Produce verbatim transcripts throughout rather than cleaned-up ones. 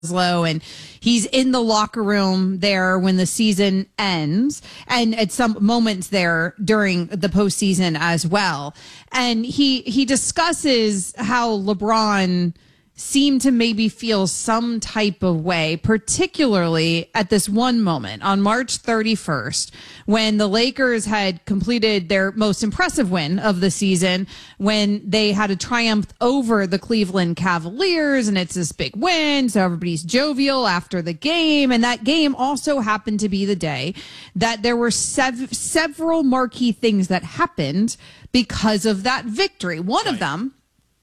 low, and he's in the locker room there when the season ends, and at some moments there during the postseason as well. And he he discusses how LeBron seemed to maybe feel some type of way, particularly at this one moment on March thirty-first, when the Lakers had completed their most impressive win of the season, when they had a triumph over the Cleveland Cavaliers, and it's this big win, so everybody's jovial after the game. And that game also happened to be the day that there were sev- several marquee things that happened because of that victory. One right. of them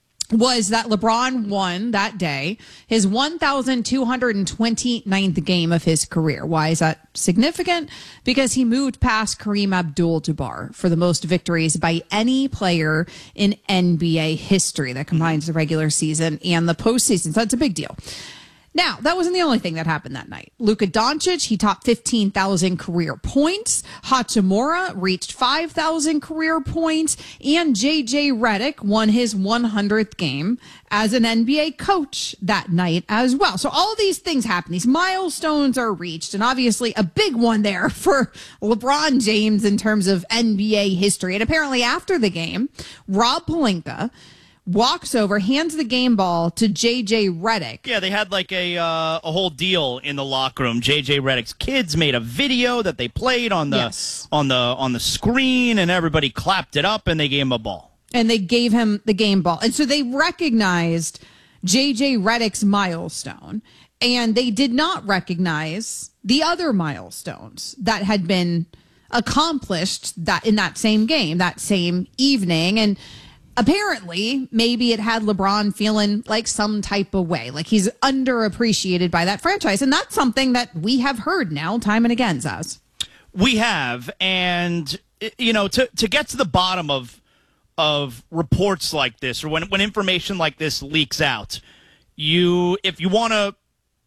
was that LeBron won that day his one thousand two hundred twenty-ninth game of his career. Why is that significant? Because he moved past Kareem Abdul-Jabbar for the most victories by any player in N B A history that combines the regular season and the postseason. So that's a big deal. Now, that wasn't the only thing that happened that night. Luka Doncic, he topped fifteen thousand career points. Hachimura reached five thousand career points. And J J Redick won his one hundredth game as an N B A coach that night as well. So all of these things happen. These milestones are reached. And obviously a big one there for LeBron James in terms of N B A history. And apparently after the game, Rob Pelinka walks over, hands the game ball to J J Redick. Yeah, they had like a uh, a whole deal in the locker room. J J Redick's kids made a video that they played on the yes. on the on the screen, and everybody clapped it up, and they gave him a ball. And they gave him the game ball. And so they recognized J J Redick's milestone, and they did not recognize the other milestones that had been accomplished that in that same game, that same evening. And apparently, maybe it had LeBron feeling like some type of way, like he's underappreciated by that franchise. And that's something that we have heard now time and again, Zaz. We have. And, you know, to, to get to the bottom of of reports like this, or when, when information like this leaks out, you if you want to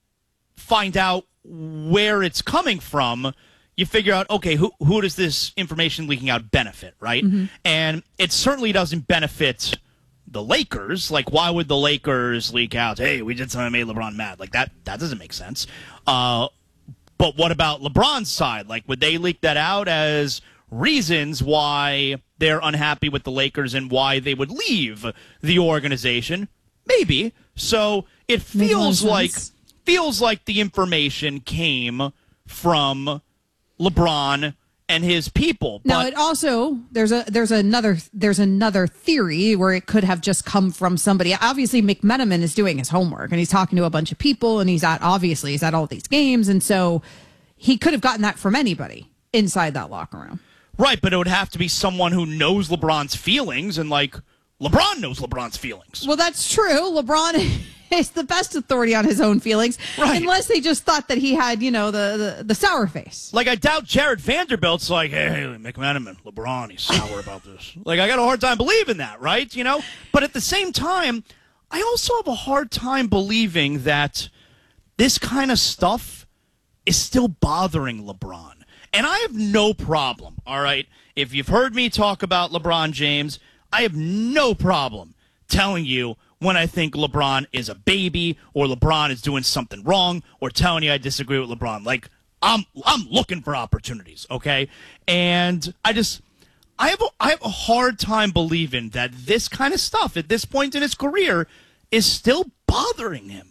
find out where it's coming from, you figure out, okay, who who does this information leaking out benefit, right? Mm-hmm. And it certainly doesn't benefit the Lakers. Like, why would the Lakers leak out, hey, we did something that made LeBron mad? Like, that that doesn't make sense. Uh, but what about LeBron's side? Like, would they leak that out as reasons why they're unhappy with the Lakers and why they would leave the organization? Maybe. So it feels like feels like the information came from LeBron and his people. Now, but it also there's a there's another there's another theory where it could have just come from somebody. Obviously, McMenamin is doing his homework and he's talking to a bunch of people, and he's at obviously he's at all these games, and so he could have gotten that from anybody inside that locker room. Right, but it would have to be someone who knows LeBron's feelings, and like LeBron knows LeBron's feelings. Well, that's true. LeBron is the best authority on his own feelings, right. Unless they just thought that he had, you know, the, the, the sour face. Like, I doubt Jared Vanderbilt's like, hey, hey McMenamin, LeBron, he's sour about this. Like, I got a hard time believing that, right? You know? But at the same time, I also have a hard time believing that this kind of stuff is still bothering LeBron. And I have no problem, all right? If you've heard me talk about LeBron James, I have no problem telling you when I think LeBron is a baby or LeBron is doing something wrong, or telling you I disagree with LeBron. Like, I'm I'm looking for opportunities, okay? And I just I have a, I have a hard time believing that this kind of stuff at this point in his career is still bothering him.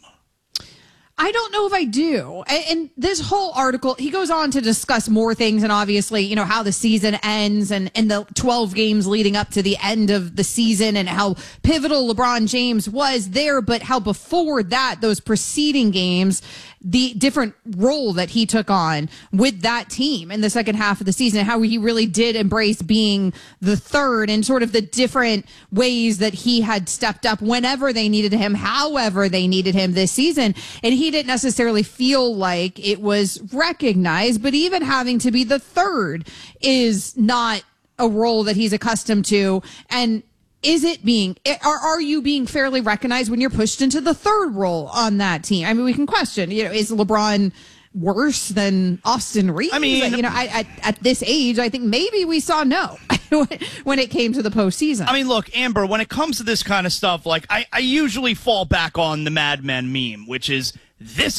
I don't know if I do. And, and this whole article, he goes on to discuss more things, and obviously, you know, how the season ends and, and the twelve games leading up to the end of the season, and how pivotal LeBron James was there, but how before that, those preceding games, the different role that he took on with that team in the second half of the season, how he really did embrace being the third, and sort of the different ways that he had stepped up whenever they needed him, however they needed him this season. And he didn't necessarily feel like it was recognized, but even having to be the third is not a role that he's accustomed to. And is it being, are, are you being fairly recognized when you're pushed into the third role on that team? I mean, we can question, you know, is LeBron worse than Austin Reeves? I mean, you know, I, at, at this age, I think maybe we saw no when it came to the postseason. I mean, look, Amber, when it comes to this kind of stuff, like, I, I usually fall back on the Mad Men meme, which is This